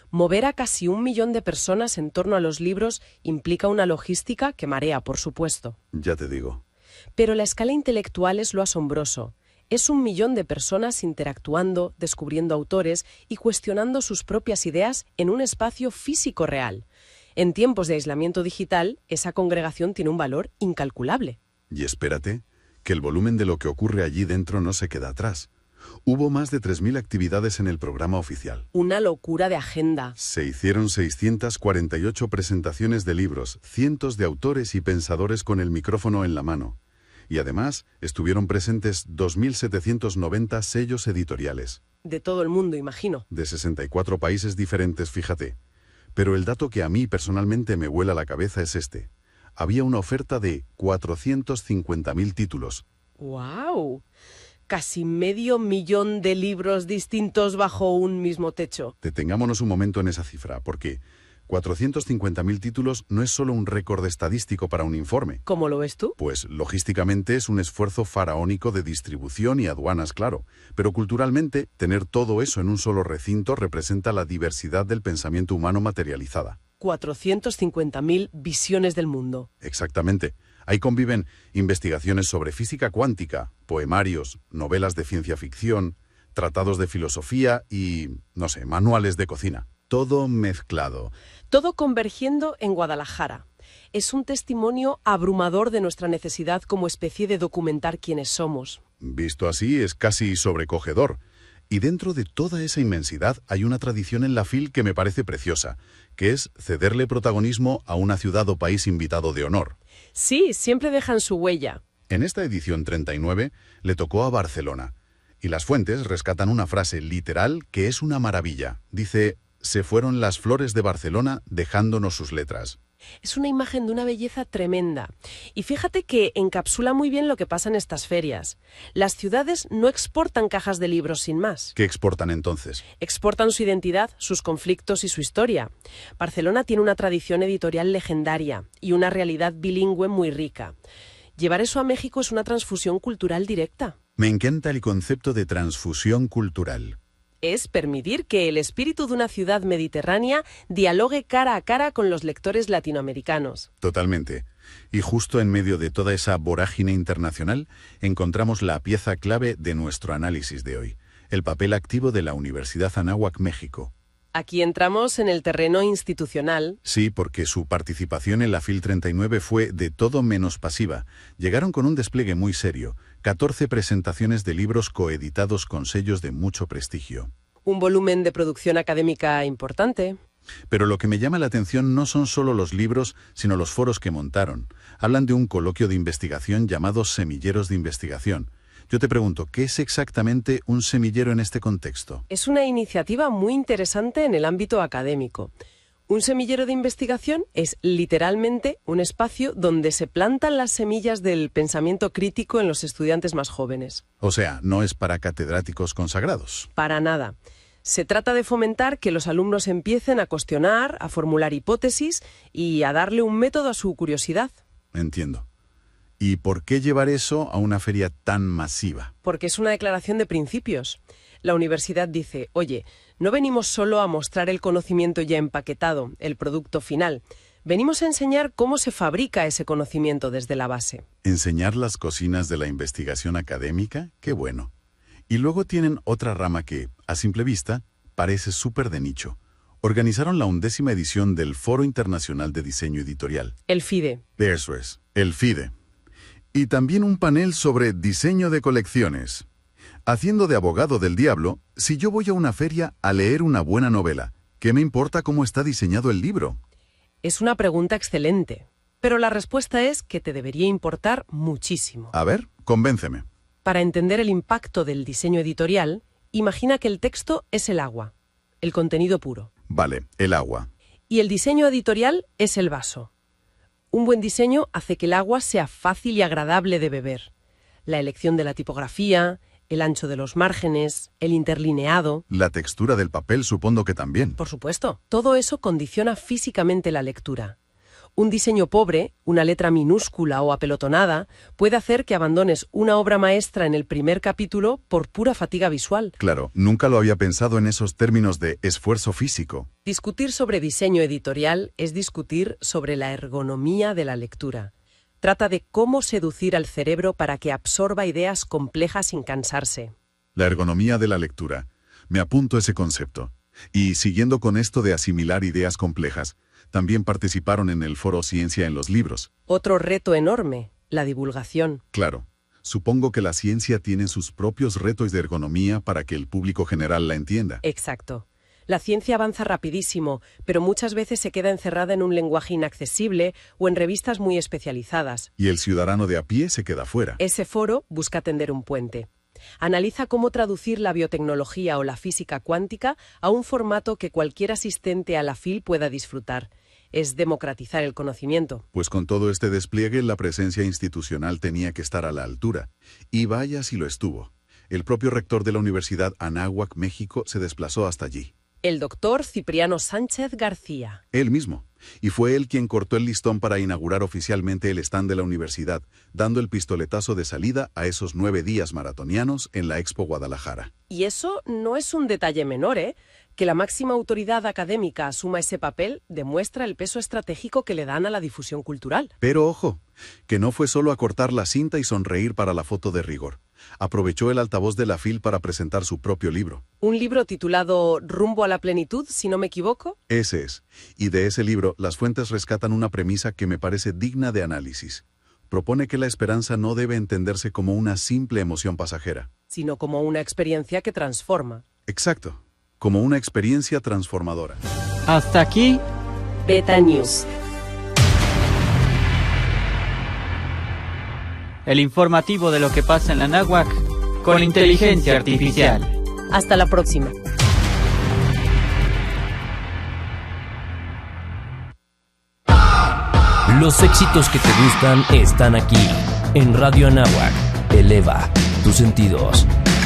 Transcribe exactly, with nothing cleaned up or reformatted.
Mover a casi un millón de personas en torno a los libros implica una logística que marea, por supuesto. Ya te digo. Pero la escala intelectual es lo asombroso. Es un millón de personas interactuando, descubriendo autores y cuestionando sus propias ideas en un espacio físico real. En tiempos de aislamiento digital, esa congregación tiene un valor incalculable. Y espérate, que el volumen de lo que ocurre allí dentro no se queda atrás. Hubo más de tres mil actividades en el programa oficial. Una locura de agenda. Se hicieron seiscientas cuarenta y ocho presentaciones de libros, cientos de autores y pensadores con el micrófono en la mano. Y además estuvieron presentes dos mil setecientos noventa sellos editoriales. De todo el mundo, imagino. De sesenta y cuatro países diferentes, fíjate. Pero el dato que a mí personalmente me vuela la cabeza es este. Había una oferta de cuatrocientos cincuenta mil títulos. ¡Guau! Casi medio millón de libros distintos bajo un mismo techo. Detengámonos un momento en esa cifra, porque cuatrocientos cincuenta mil títulos no es solo un récord estadístico para un informe. ¿Cómo lo ves tú? Pues logísticamente es un esfuerzo faraónico de distribución y aduanas, claro. Pero culturalmente, tener todo eso en un solo recinto representa la diversidad del pensamiento humano materializada. cuatrocientos cincuenta mil visiones del mundo. Exactamente. Ahí conviven investigaciones sobre física cuántica, poemarios, novelas de ciencia ficción, tratados de filosofía y, no sé, manuales de cocina. Todo mezclado. Todo convergiendo en Guadalajara. Es un testimonio abrumador de nuestra necesidad como especie de documentar quiénes somos. Visto así, es casi sobrecogedor. Y dentro de toda esa inmensidad hay una tradición en la F I L que me parece preciosa, que es cederle protagonismo a una ciudad o país invitado de honor. Sí, siempre dejan su huella. En esta edición treinta y nueve le tocó a Barcelona. Y las fuentes rescatan una frase literal que es una maravilla. Dice: se fueron las flores de Barcelona dejándonos sus letras. Es una imagen de una belleza tremenda. Y fíjate que encapsula muy bien lo que pasa en estas ferias. Las ciudades no exportan cajas de libros sin más. ¿Qué exportan entonces? Exportan su identidad, sus conflictos y su historia. Barcelona tiene una tradición editorial legendaria y una realidad bilingüe muy rica. Llevar eso a México es una transfusión cultural directa. Me encanta el concepto de transfusión cultural. Es permitir que el espíritu de una ciudad mediterránea dialogue cara a cara con los lectores latinoamericanos. Totalmente. Y justo en medio de toda esa vorágine internacional, encontramos la pieza clave de nuestro análisis de hoy, el papel activo de la Universidad Anáhuac México. Aquí entramos en el terreno institucional. Sí, porque su participación en la F I L treinta y nueve fue de todo menos pasiva. Llegaron con un despliegue muy serio, catorce presentaciones de libros coeditados con sellos de mucho prestigio. Un volumen de producción académica importante. Pero lo que me llama la atención no son solo los libros, sino los foros que montaron. Hablan de un coloquio de investigación llamado Semilleros de Investigación. Yo te pregunto, ¿qué es exactamente un semillero en este contexto? Es una iniciativa muy interesante en el ámbito académico. Un semillero de investigación es literalmente un espacio donde se plantan las semillas del pensamiento crítico en los estudiantes más jóvenes. O sea, no es para catedráticos consagrados. Para nada. Se trata de fomentar que los alumnos empiecen a cuestionar, a formular hipótesis y a darle un método a su curiosidad. Entiendo. ¿Y por qué llevar eso a una feria tan masiva? Porque es una declaración de principios. La universidad dice, oye, no venimos solo a mostrar el conocimiento ya empaquetado, el producto final. Venimos a enseñar cómo se fabrica ese conocimiento desde la base. ¿Enseñar las cocinas de la investigación académica? ¡Qué bueno! Y luego tienen otra rama que, a simple vista, parece súper de nicho. Organizaron la undécima edición del Foro Internacional de Diseño Editorial. El FIDE. Eso es, el FIDE. Y también un panel sobre diseño de colecciones. Haciendo de abogado del diablo, si yo voy a una feria a leer una buena novela, ¿qué me importa cómo está diseñado el libro? Es una pregunta excelente, pero la respuesta es que te debería importar muchísimo. A ver, convénceme. Para entender el impacto del diseño editorial, imagina que el texto es el agua, el contenido puro. Vale, el agua. Y el diseño editorial es el vaso. Un buen diseño hace que el agua sea fácil y agradable de beber. La elección de la tipografía, el ancho de los márgenes, el interlineado. La textura del papel supongo que también. Por supuesto. Todo eso condiciona físicamente la lectura. Un diseño pobre, una letra minúscula o apelotonada, puede hacer que abandones una obra maestra en el primer capítulo por pura fatiga visual. Claro, nunca lo había pensado en esos términos de esfuerzo físico. Discutir sobre diseño editorial es discutir sobre la ergonomía de la lectura. Trata de cómo seducir al cerebro para que absorba ideas complejas sin cansarse. La ergonomía de la lectura. Me apunto ese concepto. Y siguiendo con esto de asimilar ideas complejas, también participaron en el foro Ciencia en los libros. Otro reto enorme, la divulgación. Claro, supongo que la ciencia tiene sus propios retos de ergonomía para que el público general la entienda. Exacto. La ciencia avanza rapidísimo, pero muchas veces se queda encerrada en un lenguaje inaccesible o en revistas muy especializadas. Y el ciudadano de a pie se queda fuera. Ese foro busca tender un puente. Analiza cómo traducir la biotecnología o la física cuántica a un formato que cualquier asistente a la F I L pueda disfrutar. Es democratizar el conocimiento. Pues con todo este despliegue, la presencia institucional tenía que estar a la altura. Y vaya si lo estuvo. El propio rector de la Universidad Anáhuac, México, se desplazó hasta allí. El doctor Cipriano Sánchez García. Él mismo. Y fue él quien cortó el listón para inaugurar oficialmente el stand de la universidad, dando el pistoletazo de salida a esos nueve días maratonianos en la Expo Guadalajara. Y eso no es un detalle menor, ¿eh? Que la máxima autoridad académica asuma ese papel demuestra el peso estratégico que le dan a la difusión cultural. Pero ojo, que no fue solo a cortar la cinta y sonreír para la foto de rigor. Aprovechó el altavoz de la F I L para presentar su propio libro. ¿Un libro titulado Rumbo a la plenitud, si no me equivoco? Ese es. Y de ese libro, las fuentes rescatan una premisa que me parece digna de análisis. Propone que la esperanza no debe entenderse como una simple emoción pasajera, sino como una experiencia que transforma. Exacto, como una experiencia transformadora. Hasta aquí Beta News. El informativo de lo que pasa en la Anáhuac con inteligencia artificial. Hasta la próxima. Los éxitos que te gustan están aquí, en Radio Anáhuac. Eleva tus sentidos.